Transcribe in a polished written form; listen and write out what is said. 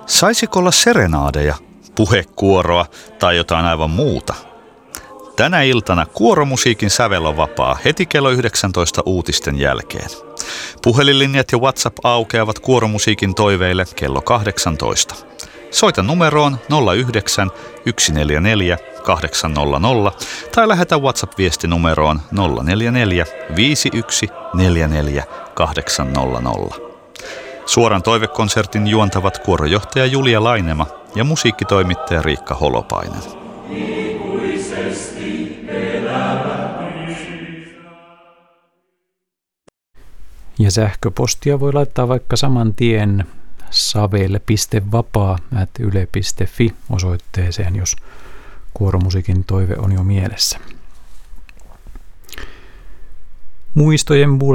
Saisiko olla serenaadeja, puhekuoroa tai jotain aivan muuta? Tänä iltana kuoromusiikin sävel on vapaa heti kello 19 uutisten jälkeen. Puhelinlinjat ja WhatsApp aukeavat kuoromusiikin toiveille kello 18. Soita numeroon 09 144 800 tai lähetä WhatsApp-viesti numeroon 044 51 44 800. Suoran toivekonsertin juontavat kuorojohtaja Julia Lainema ja musiikkitoimittaja Riikka Holopainen. Ja sähköpostia voi laittaa vaikka saman tien savelle.vapaa@yle.fi osoitteeseen, jos kuoromusiikin toive on jo mielessä. Muistojen